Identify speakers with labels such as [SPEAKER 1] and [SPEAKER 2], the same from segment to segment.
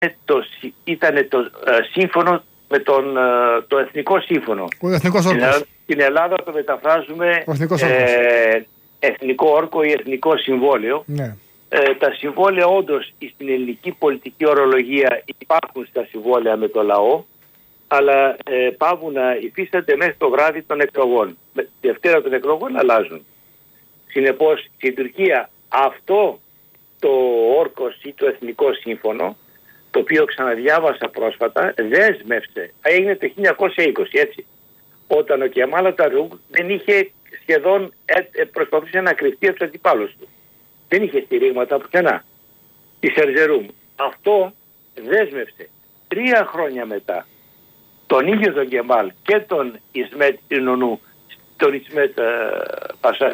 [SPEAKER 1] ήταν το σύμφωνο με το Εθνικό Σύμφωνο.
[SPEAKER 2] Ο Εθνικός Όρκος.
[SPEAKER 1] Στην Ελλάδα το μεταφράζουμε Εθνικό Όρκο ή Εθνικό Συμβόλαιο.
[SPEAKER 2] Ναι.
[SPEAKER 1] Τα συμβόλαια όντως στην ελληνική πολιτική ορολογία υπάρχουν στα συμβόλαια με το λαό, αλλά πάβουν να υφίστανται μέχρι το βράδυ των εκλογών. Τη Δευτέρα των εκλογών αλλάζουν. Συνεπώς στην Τουρκία αυτό το όρκος ή το Εθνικό Σύμφωνο, το οποίο ξαναδιάβασα πρόσφατα, δέσμευσε, έγινε το 1920 έτσι, όταν ο Κεμάλ Ατατούρκ δεν είχε σχεδόν προσπαθούσε να κρυφτεί από τους αντιπάλους του. Δεν είχε στηρίγματα πουθενά. Τη Ερζερούμ. Αυτό δέσμευσε 3 χρόνια μετά τον ίδιο τον Κεμάλ και τον Ισμέτ Ινονού, τον Ισμέτ Πασά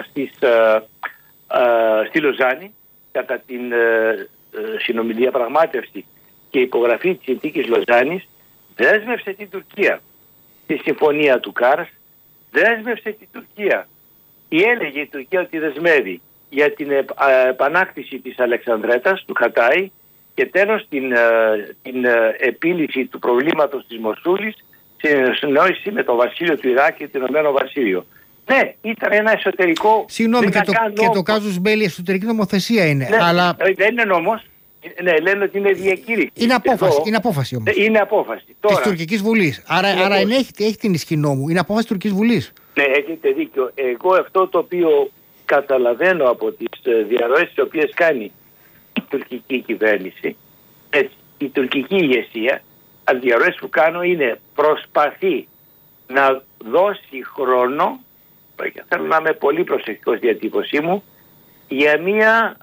[SPEAKER 1] στη Λοζάνη, κατά την συνομιλία πραγμάτευση και υπογραφή της συνθήκης Λοζάνης, δέσμευσε την Τουρκία. Στη συμφωνία του Κάρς δέσμευσε την Τουρκία. Έλεγε η Τουρκία ότι δεσμεύει για την επανάκτηση της Αλεξανδρέτας, του Χατάη, και τέλος την επίλυση του προβλήματος της Μοσούλης σε συνεννόηση με το Βασίλειο του Ιράκ και το Ηνωμένο Βασίλειο. Ναι, ήταν ένα εσωτερικό...
[SPEAKER 2] Συγγνώμη, και το κάζους μπέλι εσωτερική νομοθεσία είναι.
[SPEAKER 1] Ναι,
[SPEAKER 2] αλλά...
[SPEAKER 1] δεν είναι νόμος. Ναι, λένε ότι είναι διακήρυξη.
[SPEAKER 2] Είναι απόφαση όμως.
[SPEAKER 1] Είναι απόφαση.
[SPEAKER 2] Της Τουρκικής Βουλής. Άρα έχει την ισχύ νόμου. Είναι απόφαση της Τουρκικής Βουλής.
[SPEAKER 1] Ναι, έχετε δίκιο. Εγώ αυτό το οποίο καταλαβαίνω από τις διαρροές τις οποίες κάνει η τουρκική κυβέρνηση, η τουρκική ηγεσία, οι διαρροές που κάνω είναι προσπαθεί να δώσει χρόνο, και θέλω να είμαι πολύ προσεκτικός στη διατύπωσή μου, για μία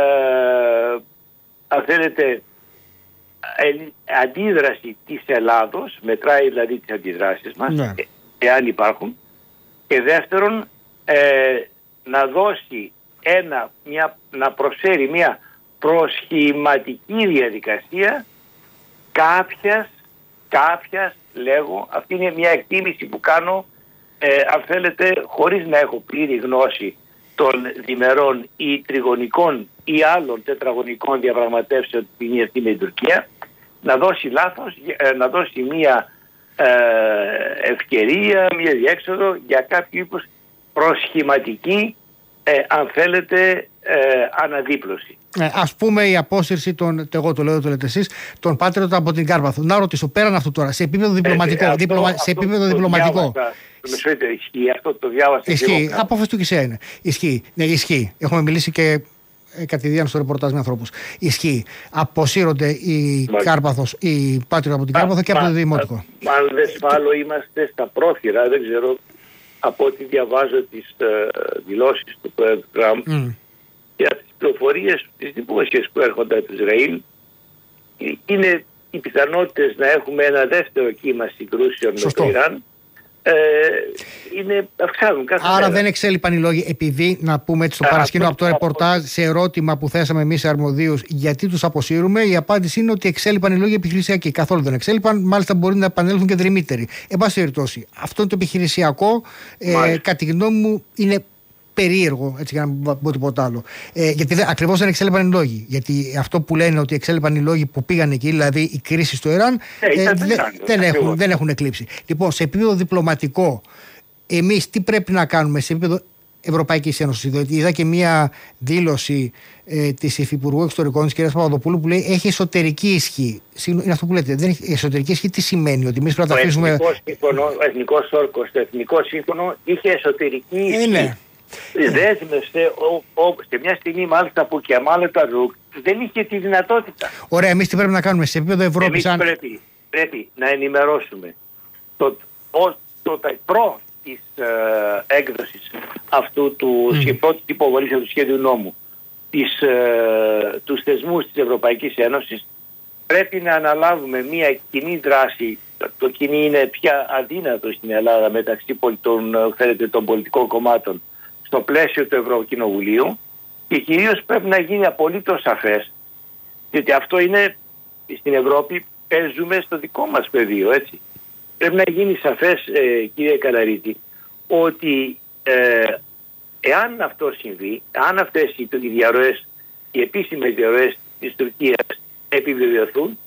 [SPEAKER 1] αν θέλετε αντίδραση της Ελλάδος, μετράει δηλαδή τις αντιδράσεις μας, ναι, εάν υπάρχουν, και δεύτερον να δώσει να προσφέρει μια προσχηματική διαδικασία κάποιας λέγω, αυτή είναι μια εκτίμηση που κάνω αν θέλετε χωρίς να έχω πλήρη γνώση των διμερών ή τριγωνικών ή άλλων τετραγωνικών διαπραγματεύσεων που είναι αυτή με την Τουρκία, να δώσει μια ευκαιρία, μια διέξοδο για κάποιο ύπος προσχηματική αν θέλετε αναδίπλωση.
[SPEAKER 2] Ας πούμε η απόσυρση εγώ το λέω, το λέτε εσείς, των Πάτριωτα από την Κάρπαθο. Να ρωτήσω πέραν αυτού τώρα, σε επίπεδο διπλωματικό. Σε επίπεδο διπλωματικό.
[SPEAKER 1] Ισχύει, αυτό το διάβασα.
[SPEAKER 2] Ισχύει, απόφαση του ΚΙΣΕΑ είναι. Ισχύει, ναι, ισχύει. Έχουμε μιλήσει και κατηδίαν στο ρεπορτάζ με ανθρώπους. Ισχύει. Αποσύρονται η Κάρπαθος, η Πάτριωτα από την Κάρπαθο και από το Δημοτικό.
[SPEAKER 1] Αν δεν σφάλω, είμαστε στα πρόθυρα, δεν ξέρω, από ό,τι διαβάζω τις δηλώσεις του Πρόεδρου Τραμπ και από τις πληροφορίες, τις δημόσιες που έρχονται από το Ισραήλ, είναι οι πιθανότητες να έχουμε ένα δεύτερο κύμα συγκρούσεων με το Ιράν. Αυξάνουν κάθε
[SPEAKER 2] Άρα
[SPEAKER 1] μέρα.
[SPEAKER 2] δεν εξέλιπαν οι λόγοι, επειδή να πούμε έτσι στο παρασκήνιο από το ρεπορτάζ σε ερώτημα που θέσαμε εμείς αρμοδίους γιατί τους αποσύρουμε, η απάντηση είναι ότι εξέλιπαν οι λόγοι επιχειρησιακοί. Καθόλου δεν εξέλιπαν, μάλιστα μπορεί να επανέλθουν και δρυμύτεροι. Εν πάση περιπτώσει, αυτό το επιχειρησιακό κατά τη γνώμη μου είναι περίεργο, έτσι, για να μην πω τίποτα άλλο. Γιατί ακριβώς δεν εξέλιπαν οι λόγοι. Γιατί αυτό που λένε ότι εξέλιπαν οι λόγοι που πήγαν εκεί, δηλαδή η κρίση στο Ιράν, δεν έχουν εκλείψει. Λοιπόν, σε επίπεδο διπλωματικό, εμείς τι πρέπει να κάνουμε σε επίπεδο Ευρωπαϊκής Ένωσης? Διότι είδα και μία δήλωση της Υφυπουργού Εξωτερικών, της κ. Παπαδοπούλου, που λέει έχει εσωτερική ισχύ. Είναι αυτό που λέτε. Δεν έχει εσωτερική ισχύ, τι σημαίνει? Ότι εμείς πρέπει να τα αφήσουμε.
[SPEAKER 1] Ο Εθνικός Όρκος, το Εθνικό Σύμφωνο είχε εσωτερική ισχύ.
[SPEAKER 2] Ναι.
[SPEAKER 1] Δέσμευσε σε μια στιγμή μάλιστα που και αμάλετα δεν είχε τη δυνατότητα.
[SPEAKER 2] Ωραία, εμείς τι πρέπει να κάνουμε σε επίπεδο Ευρώπης?
[SPEAKER 1] Πρέπει να ενημερώσουμε προ της έκδοσης αυτού πρώτης υποβολής του σχέδιου νόμου τους θεσμούς της Ευρωπαϊκής Ένωσης. Πρέπει να αναλάβουμε μια κοινή δράση. Το κοινή είναι πια αδύνατο στην Ελλάδα μεταξύ των πολιτικών κομμάτων στο πλαίσιο του Ευρωκοινοβουλίου, και κυρίως πρέπει να γίνει απολύτως σαφές, γιατί αυτό είναι στην Ευρώπη, παίζουμε στο δικό μας πεδίο, έτσι. Πρέπει να γίνει σαφές, κύριε Καλαρίτη, ότι εάν αυτό συμβεί, αν αυτές οι διαρροές, οι επίσημες διαρροές της Τουρκίας επιβεβαιωθούν,